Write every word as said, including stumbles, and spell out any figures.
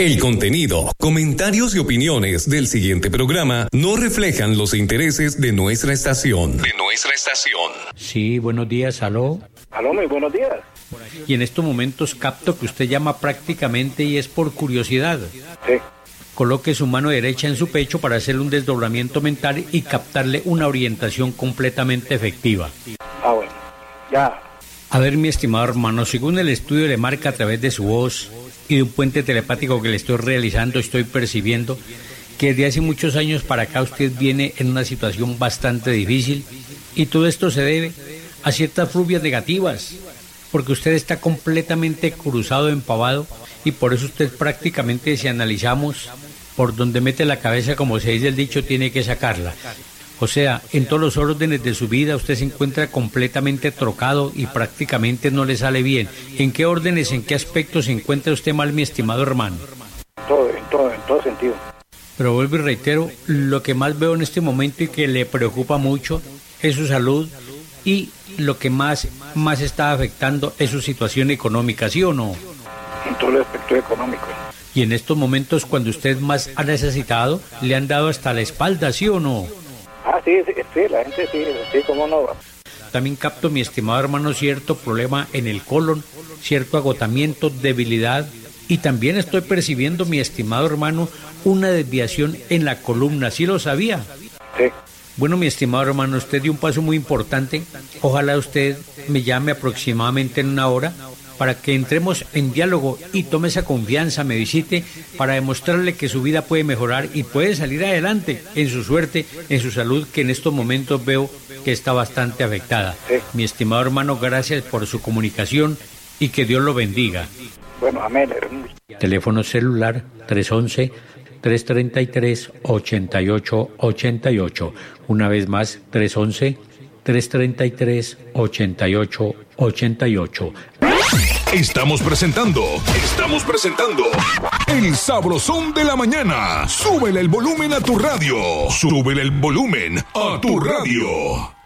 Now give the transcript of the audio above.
El contenido, comentarios y opiniones del siguiente programa no reflejan los intereses de nuestra estación. De nuestra estación. Sí, buenos días, aló. Aló, muy buenos días. Y en estos momentos capto que usted llama prácticamente y es por curiosidad. Sí. Coloque su mano derecha en su pecho para hacerle un desdoblamiento mental y captarle una orientación completamente efectiva. Ah, bueno. Ya. A ver, mi estimado hermano, según el estudio le marca a través de su voz y de un puente telepático que le estoy realizando, estoy percibiendo que desde hace muchos años para acá usted viene en una situación bastante difícil y todo esto se debe a ciertas fluvias negativas, porque usted está completamente cruzado, empavado, y por eso usted prácticamente, si analizamos por donde mete la cabeza, como se dice el dicho, tiene que sacarla. O sea, en todos los órdenes de su vida usted se encuentra completamente trocado y prácticamente no le sale bien. ¿En qué órdenes, en qué aspectos se encuentra usted mal, mi estimado hermano? Todo, en todo, en todo sentido. Pero vuelvo y reitero, lo que más veo en este momento y que le preocupa mucho es su salud, y lo que más, más está afectando es su situación económica, ¿sí o no? En todo el aspecto económico. Y en estos momentos, cuando usted más ha necesitado, le han dado hasta la espalda, ¿sí o no? Ah, sí, sí, sí, la gente sí, sí, cómo no. También capto, mi estimado hermano, cierto problema en el colon, cierto agotamiento, debilidad, y también estoy percibiendo, mi estimado hermano, una desviación en la columna, ¿sí lo sabía? Sí. Bueno, mi estimado hermano, usted dio un paso muy importante. Ojalá usted me llame aproximadamente en una hora para que entremos en diálogo y tome esa confianza, me visite para demostrarle que su vida puede mejorar y puede salir adelante en su suerte, en su salud, que en estos momentos veo que está bastante afectada. Sí. Mi estimado hermano, gracias por su comunicación y que Dios lo bendiga. Bueno, amén. Teléfono celular tres once, tres treinta y tres, ochenta y ocho ochenta y ocho. Una vez más, tres once, tres treinta y tres, ochenta y ocho ochenta y ocho. Estamos presentando, estamos presentando El Sabrosón de la Mañana. Súbele el volumen a tu radio. Súbele el volumen a tu radio.